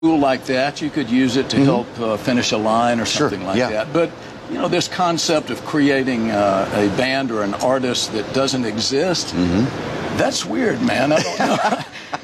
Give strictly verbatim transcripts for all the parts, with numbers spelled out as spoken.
tool like that, you could use it to mm-hmm. help uh, finish a line or something sure. like yeah. that. But you know, this concept of creating uh, a band or an artist that doesn't exist, mm-hmm. that's weird, man. I don't know.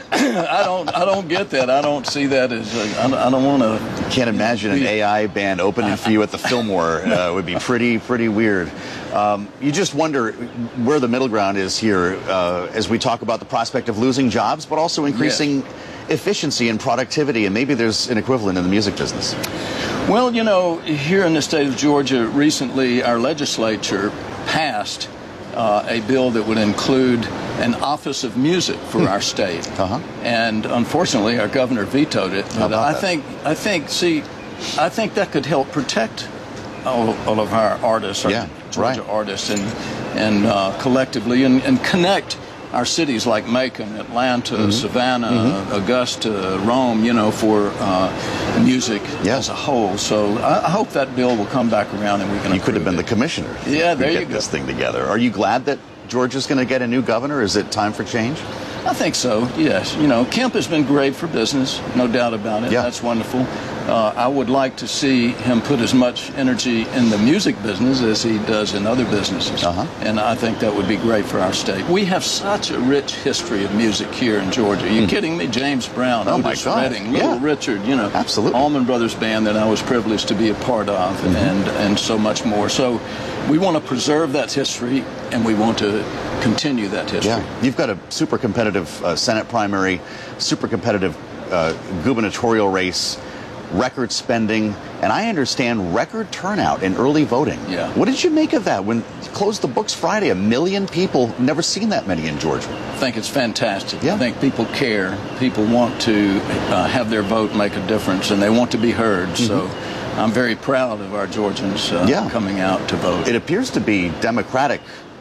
I don't. I don't get that. I don't see that as. A, I don't, I don't want to. Can't imagine an A I band opening for you at the Fillmore. Uh, would be pretty, pretty weird. Um, you just wonder where the middle ground is here uh, as we talk about the prospect of losing jobs, but also increasing yes. efficiency and productivity. And maybe there's an equivalent in the music business. Well, you know, here in the state of Georgia, recently our legislature passed uh, a bill that would include an Office of Music for our state, uh-huh. and unfortunately, our governor vetoed it. But I that? think, I think, see, I think that could help protect all, all of our artists, our yeah, Georgia right. artists, and and uh, collectively, and, and connect our cities like Macon, Atlanta, mm-hmm. Savannah, mm-hmm. Augusta, Rome, you know, for uh, music yeah. as a whole. So I, I hope that bill will come back around and we can. You could have been it. the commissioner. Yeah, there you get go. This thing together. Are you glad that Georgia's going to get a new governor? Is it time for change? I think so, yes. You know, Kemp has been great for business, no doubt about it. Yeah. That's wonderful. Uh, I would like to see him put as much energy in the music business as he does in other businesses. Uh-huh. And I think that would be great for our state. We have such a rich history of music here in Georgia. Are you mm. kidding me? James Brown, oh Otis my God. Redding, Little yeah. Richard, you know. Absolutely. Allman Brothers Band that I was privileged to be a part of, mm-hmm. and, and so much more. So we want to preserve that history, and we want to continue that history. Yeah. You've got a super competitive uh, Senate primary, super competitive uh, gubernatorial race, record spending, and I understand record turnout in early voting. Yeah. What did you make of that? When you closed the books Friday, a million people, never seen that many in Georgia. I think it's fantastic. Yeah. I think people care. People want to uh, have their vote make a difference, and they want to be heard. Mm-hmm. So I'm very proud of our Georgians uh, yeah. coming out to vote. It appears to be Democratic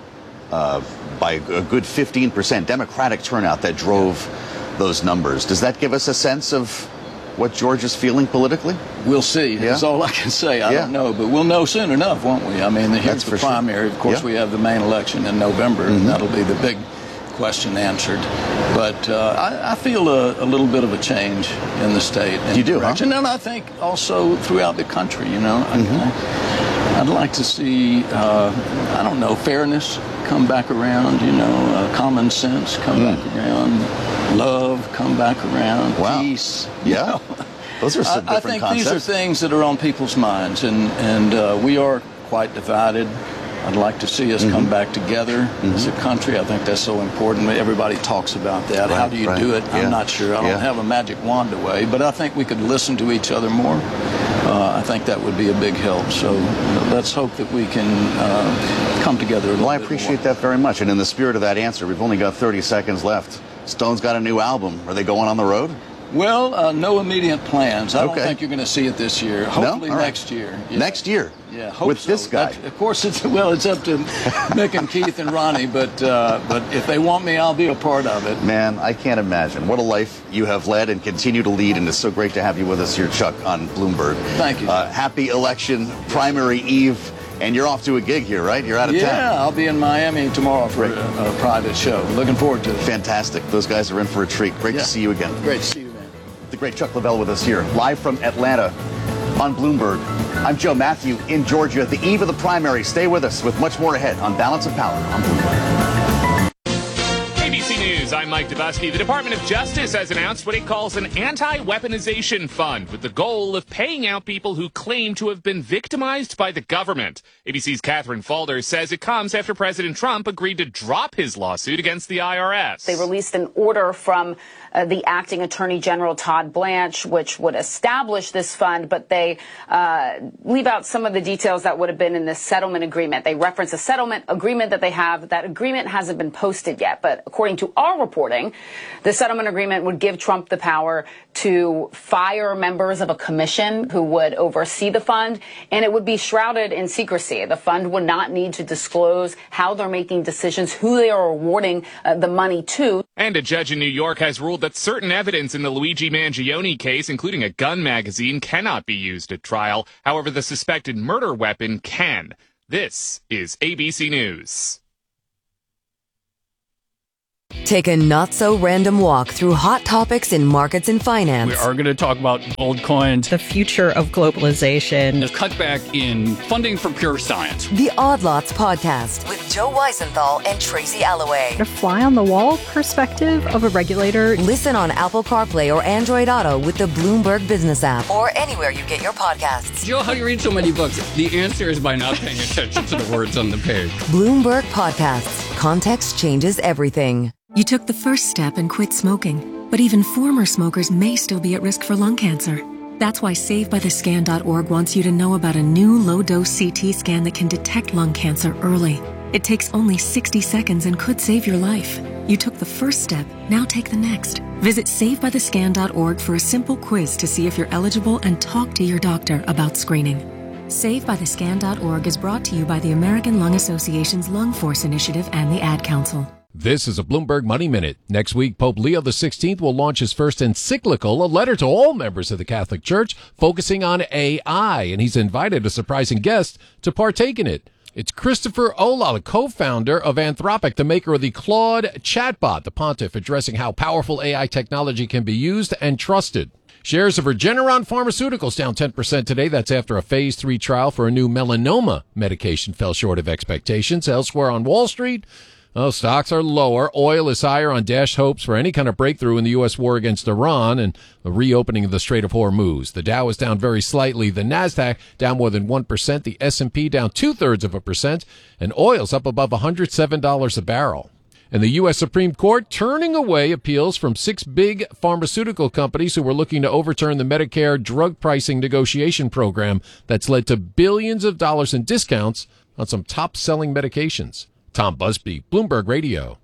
uh, by a good fifteen percent Democratic turnout that drove yeah. those numbers. Does that give us a sense of what Georgia's feeling politically? We'll see. Yeah. That's all I can say. I yeah. don't know, but we'll know soon enough, won't we? I mean, here's That's the for primary. Sure. Of course, yeah. we have the main election in November, mm-hmm. and that'll be the big question answered. But uh, I, I feel a, a little bit of a change in the state. You do, huh? And then I think also throughout the country, you know. Mm-hmm. I, I'd like to see, uh, I don't know, fairness come back around, you know, uh, common sense come mm. back around, love come back around, wow. peace. Yeah. You know? Those are some I, different I think concepts. these are things that are on people's minds, and, and uh, we are quite divided. I'd like to see us mm-hmm. come back together mm-hmm. as a country. I think that's so important. Everybody talks about that. Right, How do you right. do it? Yeah. I'm not sure. I don't yeah. have a magic wand away, but I think we could listen to each other more. Uh, I think that would be a big help. So uh, let's hope that we can uh, come together a little Well, I bit appreciate more. that very much. And in the spirit of that answer, we've only got thirty seconds left. Stone's got a new album. Are they going on the road? Well, uh, no immediate plans. I okay. don't think you're going to see it this year. Hopefully no? right. next year. Yeah. Next year? Yeah, hope With so. this guy? That, of course, it's well, it's up to Mick and Keith and Ronnie, but uh, but if they want me, I'll be a part of it. Man, I can't imagine. What a life you have led and continue to lead, and it's so great to have you with us here, Chuck, on Bloomberg. Thank you. Uh, happy election, primary eve, and you're off to a gig here, right? You're out of yeah, town. Yeah, I'll be in Miami tomorrow for a, a private show. Looking forward to it. Fantastic. Those guys are in for a treat. Great yeah. to see you again. Great to see you, man. The great Chuck Leavell with us here, live from Atlanta on Bloomberg. I'm Joe Matthew in Georgia at the eve of the primary. Stay with us with much more ahead on Balance of Power on Bloomberg. A B C News, I'm Mike Dubusky. The Department of Justice has announced what it calls an anti-weaponization fund with the goal of paying out people who claim to have been victimized by the government. A B C's Catherine Falder says it comes after President Trump agreed to drop his lawsuit against the I R S. They released an order from uh, the acting Attorney General Todd Blanche, which would establish this fund, but they uh, leave out some of the details that would have been in this settlement agreement. They reference a settlement agreement that they have. That agreement hasn't been posted yet, but according to our reporting, the settlement agreement would give Trump the power to fire members of a commission who would oversee the fund, and it would be shrouded in secrecy. The fund would not need to disclose how they're making decisions, who they are awarding uh, the money to. And a judge in New York has ruled that certain evidence in the Luigi Mangione case, including a gun magazine, cannot be used at trial. However, the suspected murder weapon can. This is A B C News. Take a not-so-random walk through hot topics in markets and finance. We are going to talk about gold coins, the future of globalization, the cutback in funding for pure science. The Odd Lots Podcast with Joe Weisenthal and Tracy Alloway. A fly-on-the-wall perspective of a regulator. Listen on Apple CarPlay or Android Auto with the Bloomberg Business app or anywhere you get your podcasts. Joe, how do you read so many books? The answer is by not paying attention to the words on the page. Bloomberg Podcasts. Context changes everything. You took the first step and quit smoking, but even former smokers may still be at risk for lung cancer. That's why Save By The Scan dot org wants you to know about a new low-dose C T scan that can detect lung cancer early. It takes only sixty seconds and could save your life. You took the first step, now take the next. Visit Save By The Scan dot org for a simple quiz to see if you're eligible and talk to your doctor about screening. Save By The Scan dot org is brought to you by the American Lung Association's Lung Force Initiative and the Ad Council. This is a Bloomberg Money Minute. Next week, Pope Leo the sixteenth will launch his first encyclical, a letter to all members of the Catholic Church, focusing on A I, and he's invited a surprising guest to partake in it. It's Christopher Olah, the co-founder of Anthropic, the maker of the Claude chatbot, the pontiff addressing how powerful A I technology can be used and trusted. Shares of Regeneron Pharmaceuticals down ten percent today. That's after a phase three trial for a new melanoma medication fell short of expectations. Elsewhere on Wall Street, oh, stocks are lower. Oil is higher on dashed hopes for any kind of breakthrough in the U S war against Iran and the reopening of the Strait of Hormuz. The Dow is down very slightly. The Nasdaq down more than one percent. The S and P down two-thirds of a percent. And oil's up above one hundred seven dollars a barrel. And the U S Supreme Court turning away appeals from six big pharmaceutical companies who were looking to overturn the Medicare drug pricing negotiation program that's led to billions of dollars in discounts on some top-selling medications. Tom Busby, Bloomberg Radio.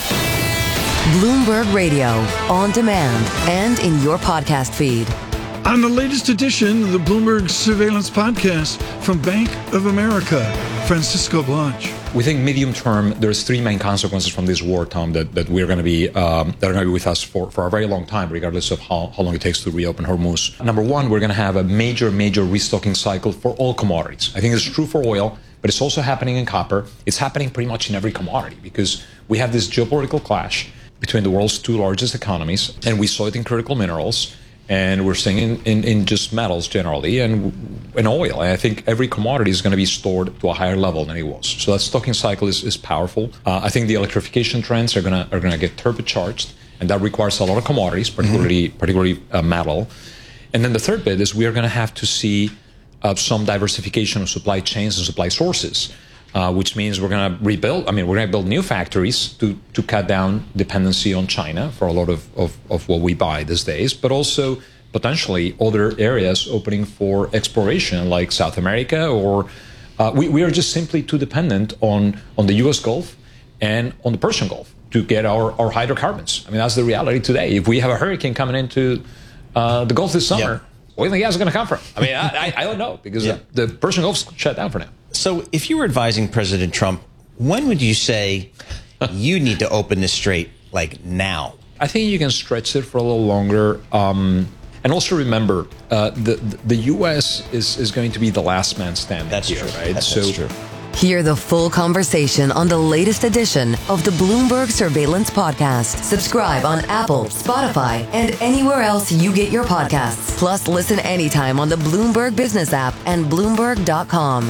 Bloomberg Radio, on demand and in your podcast feed. On the latest edition of the Bloomberg Surveillance Podcast from Bank of America, Francisco Blanch. We think medium term, there's three main consequences from this war, Tom, that, that we're going to be um, that are going to be with us for, for a very long time, regardless of how, how long it takes to reopen Hormuz. Number one, we're going to have a major, major restocking cycle for all commodities. I think it's true for oil, but it's also happening in copper. It's happening pretty much in every commodity because we have this geopolitical clash between the world's two largest economies, and we saw it in critical minerals. And we're seeing in, in, in just metals generally and in oil. And I think every commodity is going to be stored to a higher level than it was. So that stocking cycle is, is powerful. Uh, I think the electrification trends are going to are going to get turbocharged, and that requires a lot of commodities, particularly mm-hmm. particularly uh, metal. And then the third bit is we are going to have to see uh, some diversification of supply chains and supply sources. Uh, which means we're going to rebuild, I mean, we're going to build new factories to, to cut down dependency on China for a lot of, of, of what we buy these days, but also potentially other areas opening for exploration like South America, or uh, we, we are just simply too dependent on, on the U S Gulf and on the Persian Gulf to get our, our hydrocarbons. I mean, that's the reality today. If we have a hurricane coming into uh, the Gulf this summer, yep. where do you think gas is going to come from? I mean, I, I, I don't know, because yep. the, the Persian Gulf's shut down for now. So if you were advising President Trump, when would you say you need to open this strait, like now? I think you can stretch it for a little longer. Um, and also remember, uh, the, the U S is, is going to be the last man standing that's here, true. right? That's, so, that's true. Hear the full conversation on the latest edition of the Bloomberg Surveillance Podcast. Subscribe on Apple, Spotify, and anywhere else you get your podcasts. Plus, listen anytime on the Bloomberg Business app and Bloomberg dot com.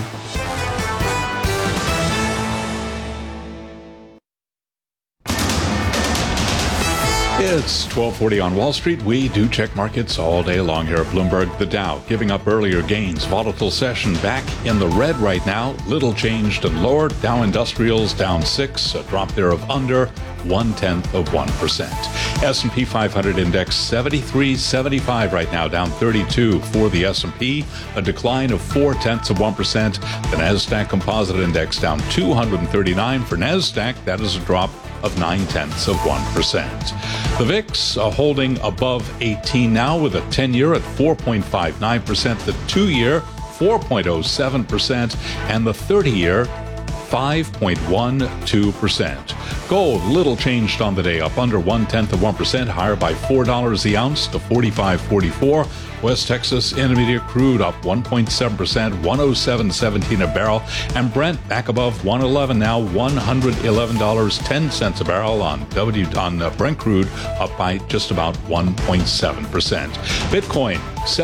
It's twelve forty on Wall Street. We do check markets all day long here at Bloomberg. The Dow giving up earlier gains. Volatile session back in the red right now. Little changed and lower. Dow Industrials down six. A drop there of under one-tenth of one percent. S and P five hundred index seventy-three seventy-five right now, down thirty-two for the S and P. A decline of four-tenths of one percent. The NASDAQ Composite Index down two hundred thirty-nine for NASDAQ. That is a drop of nine-tenths of one percent. The V I X uh, holding above eighteen now with a ten-year at four point five nine percent, the two-year four point oh seven percent, and the thirty-year five point one two percent. Gold, little changed on the day, up under one-tenth of one percent, higher by four dollars the ounce to forty-five forty-four. West Texas Intermediate crude up one point seven percent, one oh seven seventeen a barrel. And Brent back above one eleven now, one hundred eleven dollars and ten cents a barrel on W on uh, Brent crude, up by just about one point seven percent. Bitcoin